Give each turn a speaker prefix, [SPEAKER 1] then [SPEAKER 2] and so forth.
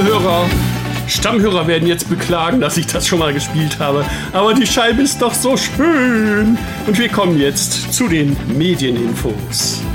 [SPEAKER 1] Stammhörer werden jetzt beklagen, dass ich das schon mal gespielt habe. Aber die Scheibe ist doch so schön. Und wir kommen jetzt zu den Medieninfos.